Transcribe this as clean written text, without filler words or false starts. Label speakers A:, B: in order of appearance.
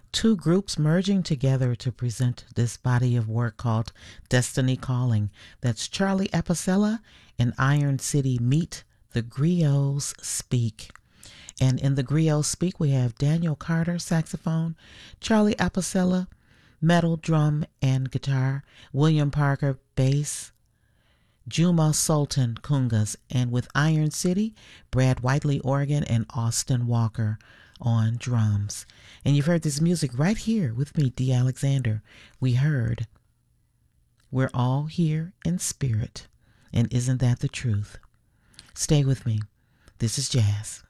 A: two groups merging together to present this body of work called Destiny Calling. That's Charlie Apicella and Iron City Meet the Griots Speak. And in the Griots Speak, we have Daniel Carter, saxophone, Charlie Apicella, metal, drum, and guitar, William Parker, bass, Juma Sultan, congas, and with Iron City, Brad Whiteley, organ, and Austin Walker on drums. And you've heard this music right here with me, Dee Alexander. We heard We're All Here in Spirit. And isn't that the truth? Stay with me. This is jazz.